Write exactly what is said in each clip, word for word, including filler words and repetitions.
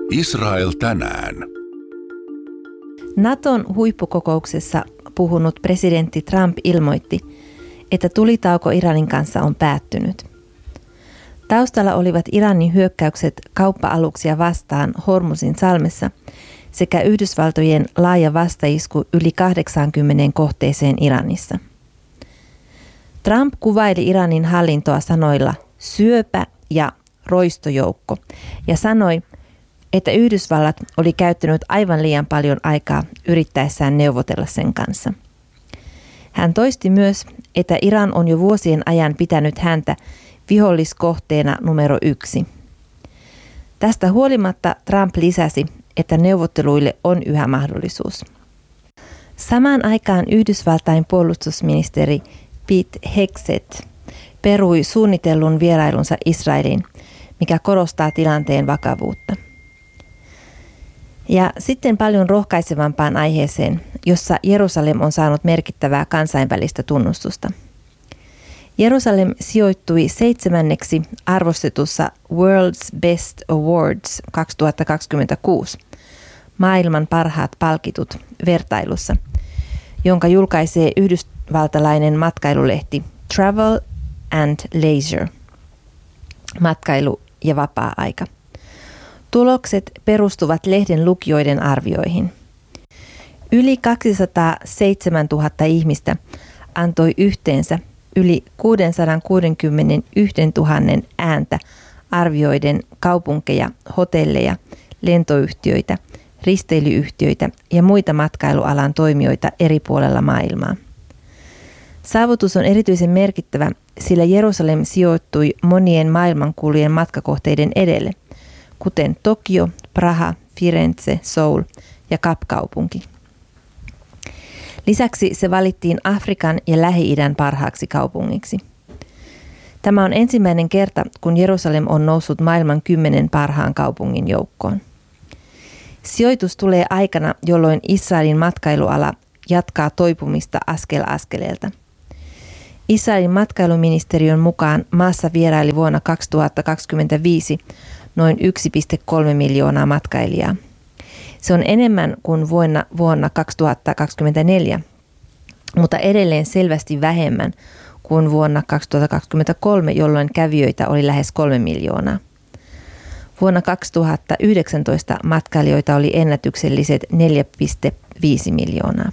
Israel tänään. Naton huippukokouksessa puhunut presidentti Trump ilmoitti, että tulitauko Iranin kanssa on päättynyt. Taustalla olivat Iranin hyökkäykset kauppa-aluksia vastaan Hormuzin salmessa sekä Yhdysvaltojen laaja vastaisku yli kahdeksankymmentä kohteeseen Iranissa. Trump kuvaili Iranin hallintoa sanoilla syöpä ja roistojoukko ja sanoi, että Yhdysvallat oli käyttänyt aivan liian paljon aikaa yrittäessään neuvotella sen kanssa. Hän toisti myös, että Iran on jo vuosien ajan pitänyt häntä viholliskohteena numero yksi. Tästä huolimatta Trump lisäsi, että neuvotteluille on yhä mahdollisuus. Samaan aikaan Yhdysvaltain puolustusministeri Pete Hegseth perui suunnitellun vierailunsa Israeliin, mikä korostaa tilanteen vakavuutta. Ja sitten paljon rohkaisevampaan aiheeseen, jossa Jerusalem on saanut merkittävää kansainvälistä tunnustusta. Jerusalem sijoittui seitsemänneksi arvostetussa World's Best Awards kaksituhattakaksikymmentäkuusi, maailman parhaat palkitut vertailussa, jonka julkaisee yhdysvaltalainen matkailulehti Travel and Leisure, matkailu ja vapaa-aika. Tulokset perustuvat lehden lukijoiden arvioihin. Yli kaksisataaseitsemäntuhatta ihmistä antoi yhteensä yli kuusisataakuusikymmentäyksituhatta ääntä arvioiden kaupunkeja, hotelleja, lentoyhtiöitä, risteilyyhtiöitä ja muita matkailualan toimijoita eri puolella maailmaa. Saavutus on erityisen merkittävä, sillä Jerusalem sijoittui monien maailmankuulujen matkakohteiden edelle, kuten Tokio, Praha, Firenze, Seoul ja Kapkaupunki. Lisäksi se valittiin Afrikan ja Lähi-idän parhaaksi kaupungiksi. Tämä on ensimmäinen kerta, kun Jerusalem on noussut maailman kymmenen parhaan kaupungin joukkoon. Sijoitus tulee aikana, jolloin Israelin matkailuala jatkaa toipumista askel askeleelta. Israelin matkailuministeriön mukaan maassa vieraili vuonna kaksituhattakaksikymmentäviisi noin yksi pilkku kolme miljoonaa matkailijaa. Se on enemmän kuin vuonna, vuonna kaksituhattakaksikymmentäneljä, mutta edelleen selvästi vähemmän kuin vuonna kaksituhattakaksikymmentäkolme, jolloin kävijöitä oli lähes kolme miljoonaa. Vuonna kaksituhattayhdeksäntoista matkailijoita oli ennätykselliset neljä pilkku viisi miljoonaa.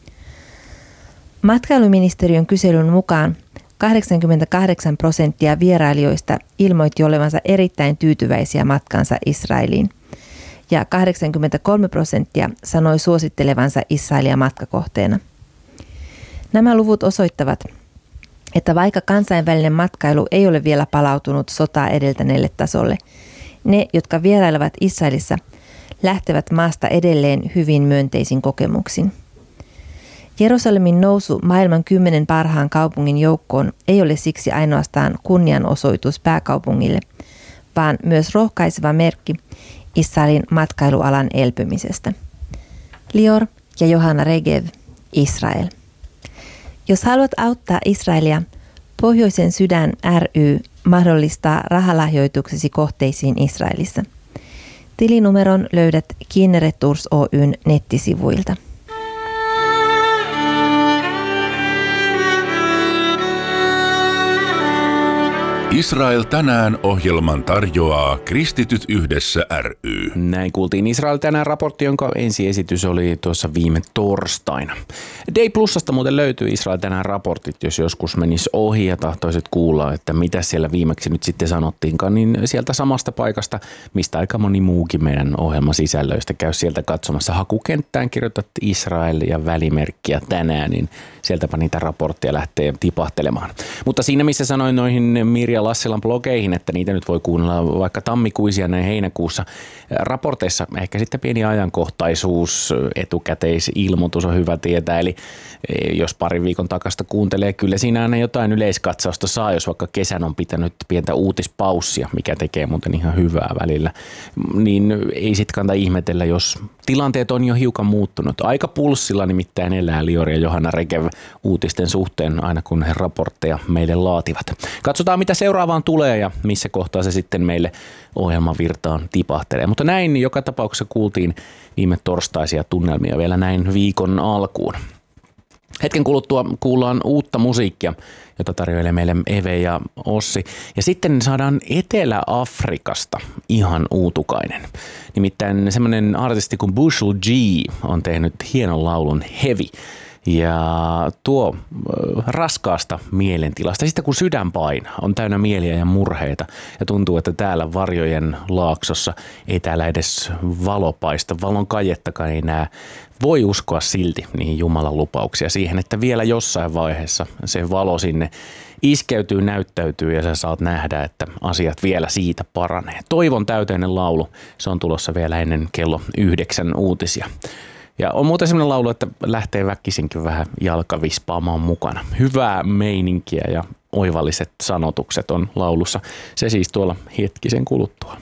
Matkailuministeriön kyselyn mukaan kahdeksankymmentäkahdeksan prosenttia vierailijoista ilmoitti olevansa erittäin tyytyväisiä matkansa Israeliin ja kahdeksankymmentäkolme prosenttia sanoi suosittelevansa Israelia matkakohteena. Nämä luvut osoittavat, että vaikka kansainvälinen matkailu ei ole vielä palautunut sotaa edeltäneelle tasolle, ne, jotka vierailevat Israelissa, lähtevät maasta edelleen hyvin myönteisin kokemuksin. Jerusalemin nousu maailman kymmenen parhaan kaupungin joukkoon ei ole siksi ainoastaan kunnianosoitus pääkaupungille, vaan myös rohkaiseva merkki Israelin matkailualan elpymisestä. Lior ja Johanna Regev, Israel. Jos haluat auttaa Israelia, Pohjoisen sydän ry mahdollistaa rahalahjoituksesi kohteisiin Israelissa. Tilinumeron löydät Kinneret Tours Oy:n nettisivuilta. Israel tänään -ohjelman tarjoaa Kristityt yhdessä ry. Näin kuultiin Israel tänään -raportti, jonka ensiesitys oli tuossa viime torstaina. Day Plusasta muuten löytyy Israel tänään -raportit, jos joskus menisi ohi ja tahtoisit kuulla, että mitä siellä viimeksi nyt sitten sanottiinkaan, niin sieltä samasta paikasta, mistä aika moni muukin meidän ohjelman sisällöistä käy sieltä katsomassa. Hakukenttään kirjoitat Israel ja välimerkkiä tänään, niin sieltäpä niitä raportteja lähtee tipahtelemaan. Mutta siinä missä sanoin noihin Mirja Lassilan blogeihin, että niitä nyt voi kuunnella vaikka tammikuisia näin heinäkuussa. Raporteissa ehkä sitten pieni ajankohtaisuus, etukäteisilmoitus on hyvä tietää. Eli jos parin viikon takasta kuuntelee, kyllä siinä aina jotain yleiskatsausta saa, jos vaikka kesän on pitänyt pientä uutispaussia, mikä tekee muuten ihan hyvää välillä. Niin ei sitten kannata ihmetellä, jos tilanteet on jo hiukan muuttunut. Aika pulssilla nimittäin elää Lior ja Johanna Regev uutisten suhteen aina kun he raportteja meille laativat. Katsotaan mitä seuraavaksi seuraavaan tulee ja missä kohtaa se sitten meille ohjelman virtaan tipahtelee. Mutta näin joka tapauksessa kuultiin viime torstaisia tunnelmia vielä näin viikon alkuun. Hetken kuluttua kuullaan uutta musiikkia, jota tarjoilee meille Eve ja Ossi. Ja sitten saadaan Etelä-Afrikasta ihan uutukainen. Nimittäin semmoinen artisti kuin Bushel G on tehnyt hienon laulun Heavy. Ja tuo raskaasta mielentilasta, sitten kun sydän painaa, on täynnä mieliä ja murheita ja tuntuu, että täällä varjojen laaksossa ei täällä edes valopaista, valon kajettakaan ei näe. Voi uskoa silti niihin Jumalan lupauksia siihen, että vielä jossain vaiheessa se valo sinne iskeytyy, näyttäytyy ja sä saat nähdä, että asiat vielä siitä paranee. Toivon täyteinen laulu, se on tulossa vielä ennen kello yhdeksän uutisia. Ja on muuten sellainen laulu, että lähtee väkisinkin vähän jalkavispaamaan mukana. Hyvää meininkiä ja oivalliset sanotukset on laulussa. Se siis tuolla hetkisen kuluttua.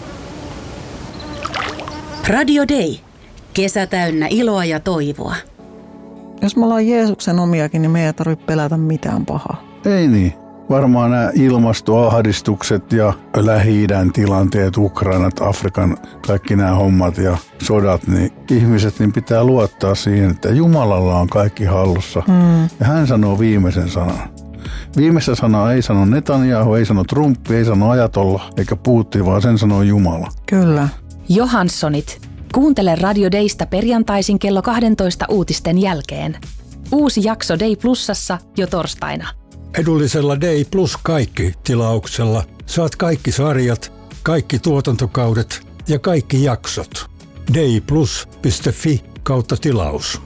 Radio Day. Kesä täynnä iloa ja toivoa. Jos me ollaan Jeesuksen omiakin, niin me ei tarvitse pelätä mitään pahaa. Ei niin. Varmaan nämä ilmastoahdistukset ja Lähi-idän tilanteet, Ukrainat, Afrikan, kaikki nämä hommat ja sodat, niin ihmiset niin pitää luottaa siihen, että Jumalalla on kaikki hallussa. Mm. Ja hän sanoo viimeisen sanan. Viimeistä sanaa ei sano Netanyahu, ei sano Trump, ei sano Ajatolla eikä Putin, vaan sen sanoo Jumala. Kyllä. Johanssonit. Kuuntele Radio Daysta perjantaisin kello kaksitoista uutisten jälkeen. Uusi jakso Day Plusassa jo torstaina. Edullisella Day Plus kaikki -tilauksella saat kaikki sarjat, kaikki tuotantokaudet ja kaikki jaksot. dayplus piste fi kautta tilaus.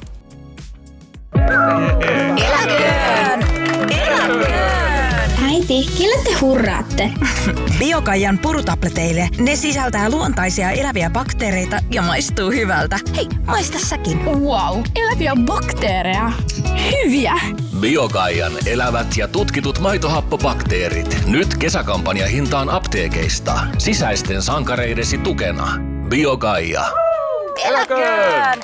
Eläköön! Eläköön! Äiti, kelle te hurraatte? Biokaijan purutableteille. Ne sisältää luontaisia eläviä bakteereita ja maistuu hyvältä. Hei, maista säkin. Wow, eläviä bakteereja. Hyviä! Biokaijan elävät ja tutkitut maitohappobakteerit. Nyt kesäkampanja hintaan apteekeista. Sisäisten sankareidesi tukena. Biokaija. Eläköön!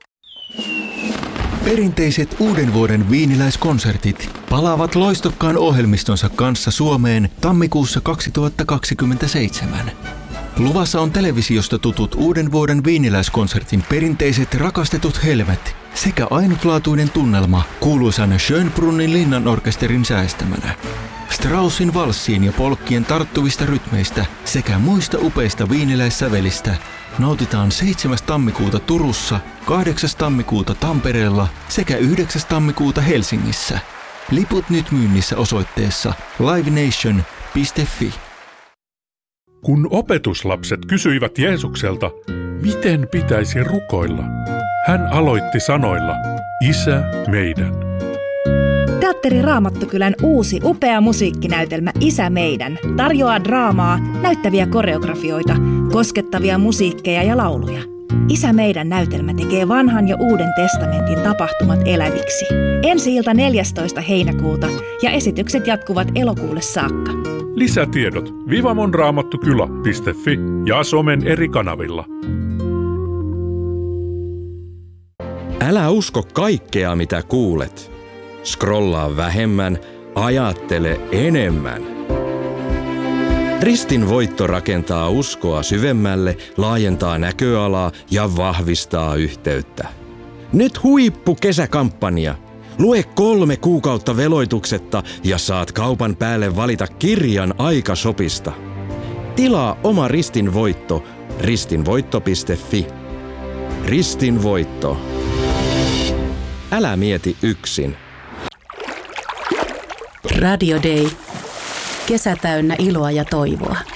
Perinteiset uuden vuoden viiniläiskonsertit palaavat loistokkaan ohjelmistonsa kanssa Suomeen tammikuussa kaksituhattakaksikymmentäseitsemän. Luvassa on televisiosta tutut uuden vuoden viiniläiskonsertin perinteiset rakastetut helmet sekä ainutlaatuinen tunnelma kuuluisan Schönbrunnin linnanorkesterin säästämänä. Straussin valssiin ja polkkien tarttuvista rytmeistä sekä muista upeista viiniläissävelistä nautitaan seitsemäs tammikuuta Turussa, kahdeksas tammikuuta Tampereella sekä yhdeksäs tammikuuta Helsingissä. Liput nyt myynnissä osoitteessa livenation piste fi. Kun opetuslapset kysyivät Jeesukselta, miten pitäisi rukoilla, hän aloitti sanoilla, Isä meidän. Teatteri Raamattokylän uusi upea musiikkinäytelmä Isä meidän tarjoaa draamaa, näyttäviä koreografioita, koskettavia musiikkeja ja lauluja. Isä meidän näytelmä tekee vanhan ja uuden testamentin tapahtumat eläviksi. Ensi-ilta neljästoista heinäkuuta ja esitykset jatkuvat elokuulle saakka. Lisätiedot vivamonraamattokylä piste fi ja somen eri kanavilla. Älä usko kaikkea, mitä kuulet. Scrollaa vähemmän, ajattele enemmän. Ristin voitto rakentaa uskoa syvemmälle, laajentaa näköalaa ja vahvistaa yhteyttä. Nyt huippukesäkampanja. Lue kolme kuukautta veloituksetta ja saat kaupan päälle valita kirjan aikasopista. Tilaa oma Ristin voitto ristinvoitto piste fi. Ristin voitto. Älä mieti yksin. Radio Day. Kesä täynnä iloa ja toivoa.